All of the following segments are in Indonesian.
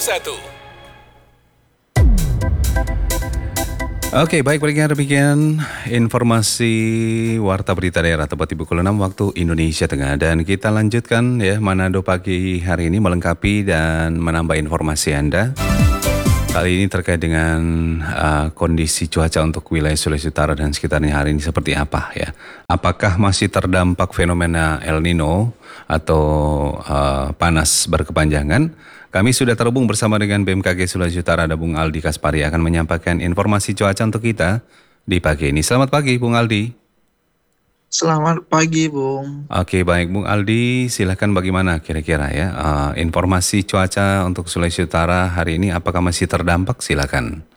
Oke, baik, demikian informasi Warta Berita Daerah tepat di pukul 6 waktu Indonesia Tengah. Dan kita lanjutkan ya, Manado pagi hari ini melengkapi dan menambah informasi Anda. Kali ini terkait dengan kondisi cuaca untuk wilayah Sulawesi Utara dan sekitarnya hari ini seperti apa ya. Apakah masih terdampak fenomena El Nino atau panas berkepanjangan? Kami sudah terhubung bersama dengan BMKG Sulawesi Utara, ada Bung Aldi Kaspari akan menyampaikan informasi cuaca untuk kita di pagi ini. Selamat pagi Bung Aldi. Selamat pagi, Bung. Oke, baik Bung Aldi, silakan bagaimana kira-kira ya informasi cuaca untuk Sulawesi Utara hari ini, apakah masih terdampak? Silakan.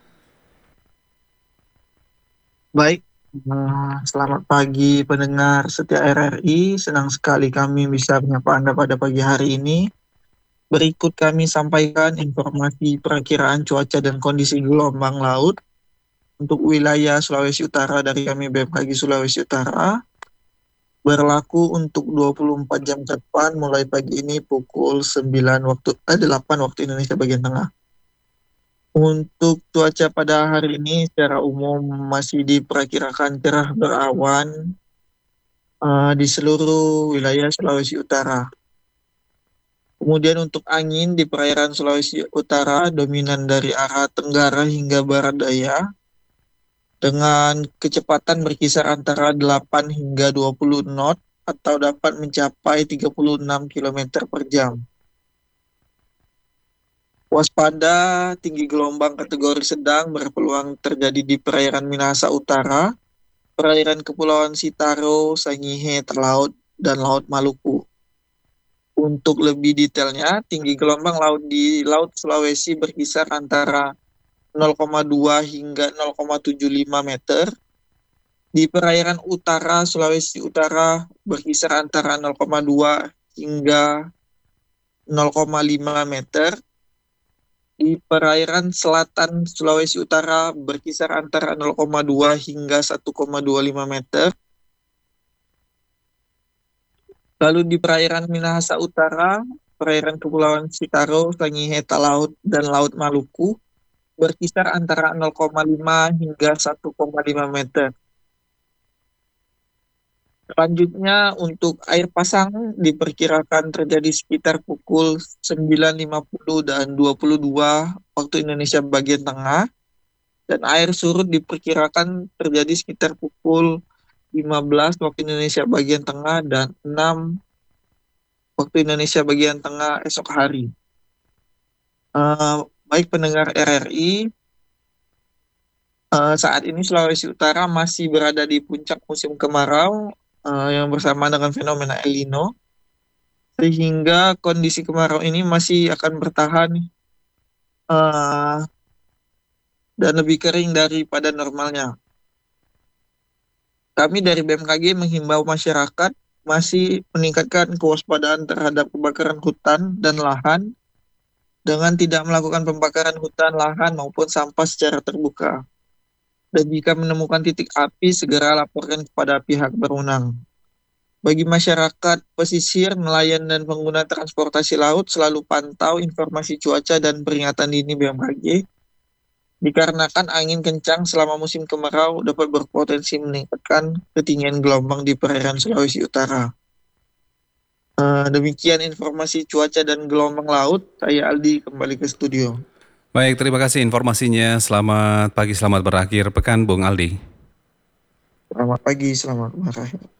Baik, selamat pagi pendengar setia RRI. Senang sekali kami bisa menyapa Anda pada pagi hari ini. Berikut kami sampaikan informasi perakiraan cuaca dan kondisi gelombang laut untuk wilayah Sulawesi Utara dari kami BMKG Sulawesi Utara. Berlaku untuk 24 jam ke depan mulai pagi ini pukul 8 waktu Indonesia bagian tengah. Untuk cuaca pada hari ini secara umum masih diperkirakan cerah berawan di seluruh wilayah Sulawesi Utara. Kemudian untuk angin di perairan Sulawesi Utara dominan dari arah tenggara hingga barat daya dengan kecepatan berkisar antara 8 hingga 20 knot atau dapat mencapai 36 km per jam. Waspada tinggi gelombang kategori sedang berpeluang terjadi di perairan Minahasa Utara, perairan Kepulauan Sitaro, Sangihe, Talaut, dan Laut Maluku. Untuk lebih detailnya, tinggi gelombang laut di Laut Sulawesi berkisar antara 0,2 hingga 0,75 meter. Di perairan utara Sulawesi Utara berkisar antara 0,2 hingga 0,5 meter. Di perairan selatan Sulawesi Utara berkisar antara 0,2 hingga 1,25 meter. Lalu di perairan Minahasa Utara, perairan Kepulauan Sitaro, Sangihe, Talaut, dan Laut Maluku berkisar antara 0,5 hingga 1,5 meter. Selanjutnya untuk air pasang diperkirakan terjadi sekitar pukul 9.50 dan 22 waktu Indonesia bagian tengah. Dan air surut diperkirakan terjadi sekitar pukul 15 waktu Indonesia bagian tengah dan 6 waktu Indonesia bagian tengah esok hari. Baik pendengar RRI, saat ini Sulawesi Utara masih berada di puncak musim kemarau yang bersamaan dengan fenomena El Nino, sehingga kondisi kemarau ini masih akan bertahan dan lebih kering daripada normalnya. Kami dari BMKG menghimbau masyarakat masih meningkatkan kewaspadaan terhadap kebakaran hutan dan lahan dengan tidak melakukan pembakaran hutan, lahan maupun sampah secara terbuka. Dan jika menemukan titik api, segera laporkan kepada pihak berwenang. Bagi masyarakat pesisir, nelayan, dan pengguna transportasi laut, selalu pantau informasi cuaca dan peringatan dini BMKG. Dikarenakan angin kencang selama musim kemarau dapat berpotensi meningkatkan ketinggian gelombang di perairan Sulawesi Utara. Demikian informasi cuaca dan gelombang laut. Saya Aldi kembali ke studio. Baik, terima kasih informasinya. Selamat pagi, selamat berakhir pekan Bung Aldi. Selamat pagi, selamat berakhir.